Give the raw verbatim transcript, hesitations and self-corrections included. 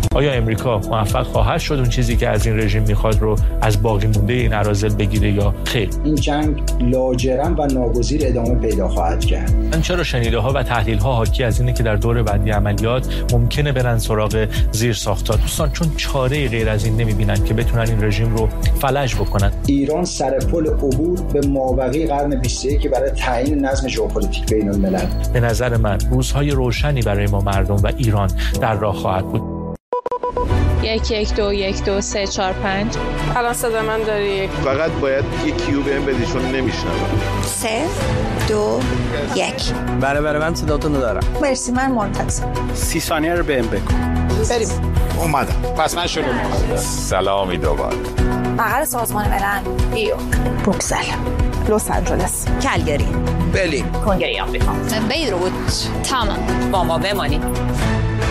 آیا امریکا موفق خواهد شد اون چیزی که از این رژیم میخواد رو از باقی مونده این اراذل بگیره یا خیر؟ این جنگ لاجرم و ناگزیر ادامه پیدا خواهد کرد. من چرا شنیده ها و تحلیل ها حاکی از اینه که در دور بعدی عملیات ممکنه برن سراغ زیر ساخت‌ها دوستان، چون چاره غیر از این نمیبینن که بتونن این رژیم رو فلج بکنن. ایران سر پل عبور به مابقی قرن بیست و یک که برای تعیین نظم ژئوپلیتیک بین الملل. به نظر من روزهای روشنی برای ما مردم و ایران در راه خواهد بود. یک یک دو یک دو سه چهار پنج. الان صدا من داری؟ فقط باید یک کیو بهم بدی چون نمیشنوم. سه دو یک. بله بله من صداتون رو دارم. مرسی من منتظر. سی ثانیه رو بهم بگو. بریم. اومدم. پس من شروع می‌کنم. سلامی دوباره. مقر سازمان ملل. نیویورک. بروکسل. لس آنجلس. کلگری. برلین. کنگره آمریکا. بیروت. تمام. با ما بمانید.